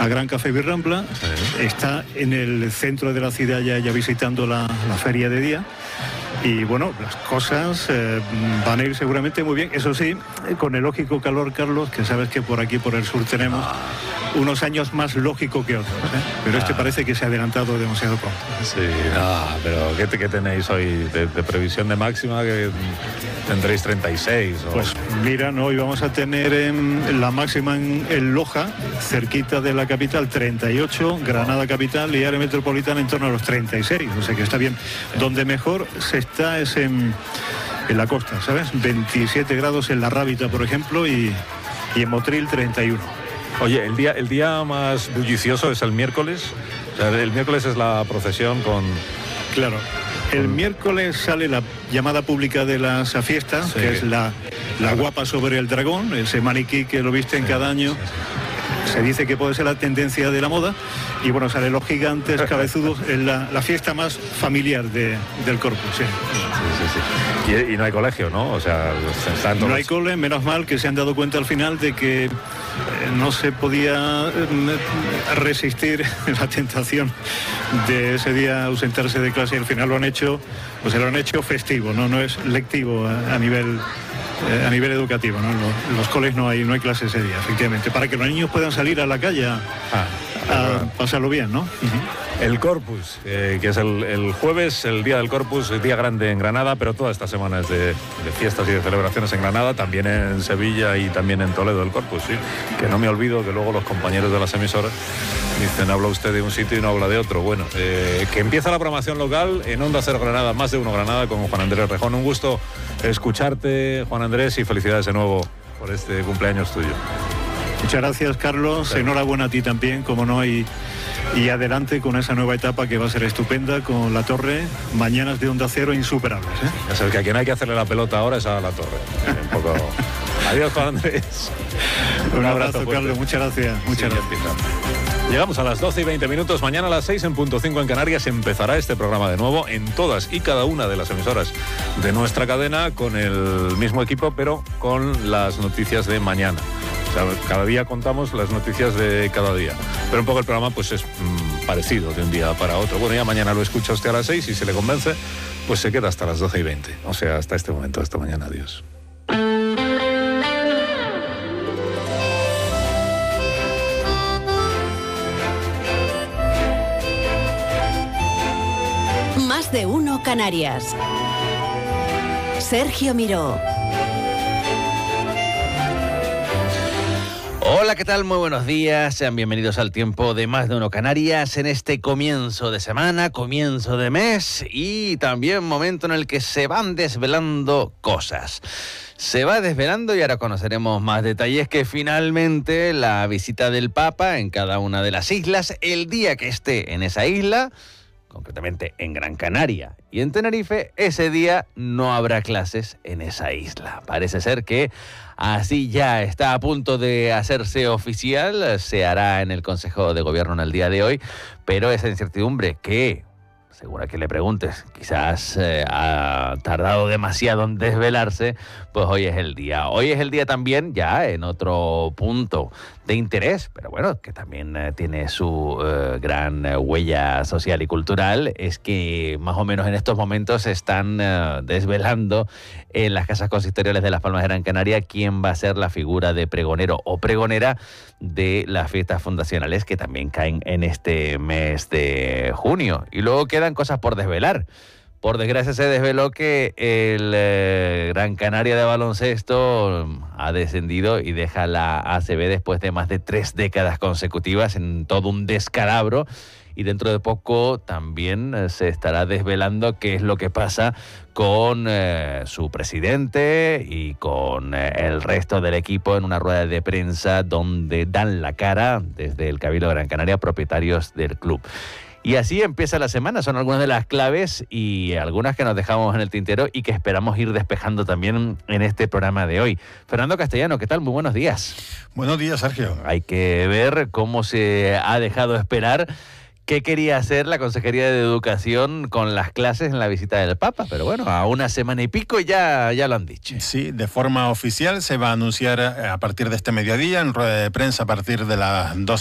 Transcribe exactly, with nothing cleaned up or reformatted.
a Gran Café Birrambla, Sí. está en el centro de la ciudad ya, ya visitando la, la feria de día. Y bueno, las cosas eh, van a ir seguramente muy bien. Eso sí, con el lógico calor, Carlos, que sabes que por aquí, por el sur, tenemos unos años más lógico que otros, ¿eh? Pero este Ah. parece que se ha adelantado demasiado pronto. Sí, no, pero ¿qué, te- qué tenéis hoy de, de previsión de máxima? Que tendréis treinta y seis. O... Pues mira, no, hoy vamos a tener en la máxima en, en Loja, cerquita de la capital, treinta y ocho, Granada capital y área metropolitana en torno a los treinta y seis, o sea que está bien. Donde mejor se está es en, en la costa, ¿sabes? veintisiete grados en La Rábita, por ejemplo, y, y en Motril treinta y uno. Oye, el día, el día más bullicioso es el miércoles. O sea, el miércoles es la procesión con... Claro. El miércoles sale la llamada pública de las fiestas, Sí. que es la, la guapa sobre el dragón, ese maniquí que lo visten cada año. Se dice que puede ser la tendencia de la moda. Y bueno, salen los gigantes cabezudos, en la, la fiesta más familiar de, del Corpus. Sí. Sí, sí, sí. Y, y no hay colegio, ¿no? O sea, están todos... No hay cole, menos mal que se han dado cuenta al final de que eh, no se podía eh, resistir la tentación de ese día ausentarse de clase, y al final lo han hecho, pues lo han hecho festivo, no, no es lectivo a, a nivel eh, a nivel educativo, ¿no? En los, en los coles no hay no hay clase ese día, efectivamente, para que los niños puedan salir a la calle a, Ah, a pasarlo bien, ¿no? el Corpus, eh, que es el, el jueves, el día del Corpus, el día grande en Granada, pero toda esta semana es de, de fiestas y de celebraciones en Granada, también en Sevilla y también en Toledo el Corpus, sí. Que no me olvido que luego los compañeros de las emisoras dicen, habla usted de un sitio y no habla de otro. Bueno, eh, que empieza la programación local en Onda Cero Granada, más de uno Granada, con Juan Andrés Rejón. Un gusto escucharte, Juan Andrés, y felicidades de nuevo por este cumpleaños tuyo. Muchas gracias, Carlos. Sí. Enhorabuena a ti también, como no, y, y adelante con esa nueva etapa que va a ser estupenda con La Torre. Mañanas de Onda Cero insuperables, ¿eh? Ya sabes que a quien hay que hacerle la pelota ahora es a La Torre. Un poco... Adiós, Juan Andrés. Un, abrazo, fuerte. Carlos. Muchas gracias. Muchas Sí, gracias. empieza. Llegamos a las doce y veinte minutos. Mañana a las seis en punto cinco en Canarias empezará este programa de nuevo en todas y cada una de las emisoras de nuestra cadena, con el mismo equipo, pero con las noticias de mañana. O sea, cada día contamos las noticias de cada día. Pero un poco el programa pues es mmm, parecido de un día para otro. Bueno, ya mañana lo escucha usted a las seis y si le convence, pues se queda hasta las doce y veinte. O sea, hasta este momento, hasta mañana. Adiós. Más de uno Canarias. Sergio Miró. Hola, ¿qué tal? Muy buenos días. Sean bienvenidos al tiempo de Más de Uno Canarias en este comienzo de semana, comienzo de mes y también momento en el que se van desvelando cosas. Se va desvelando y ahora conoceremos más detalles que finalmente la visita del Papa en cada una de las islas, el día que esté en esa isla, concretamente en Gran Canaria y en Tenerife, ese día no habrá clases en esa isla. Parece ser que así ya está a punto de hacerse oficial, se hará en el Consejo de Gobierno en el día de hoy, pero esa incertidumbre que, según a quien le preguntes, quizás eh, ha tardado demasiado en desvelarse, pues hoy es el día. Hoy es el día también, ya en otro punto de interés, pero bueno, que también eh, tiene su eh, gran eh, huella social y cultural, es que más o menos en estos momentos se están eh, desvelando en las casas consistoriales de Las Palmas de Gran Canaria quién va a ser la figura de pregonero o pregonera de las fiestas fundacionales que también caen en este mes de junio. Y luego quedan cosas por desvelar. Por desgracia se desveló que el eh, Gran Canaria de baloncesto ha descendido y deja la A C B después de más de tres décadas consecutivas en todo un descalabro. Y dentro de poco también eh, se estará desvelando qué es lo que pasa con eh, su presidente y con eh, el resto del equipo en una rueda de prensa donde dan la cara desde el Cabildo de Gran Canaria propietarios del club. Y así empieza la semana, son algunas de las claves y algunas que nos dejamos en el tintero y que esperamos ir despejando también en este programa de hoy. Fernando Castellano, ¿qué tal? Muy buenos días. Buenos días, Sergio. Hay que ver cómo se ha dejado esperar qué quería hacer la Consejería de Educación con las clases en la visita del Papa, pero bueno, a una semana y pico ya, ya lo han dicho. Sí, de forma oficial se va a anunciar a partir de este mediodía, en rueda de prensa a partir de las dos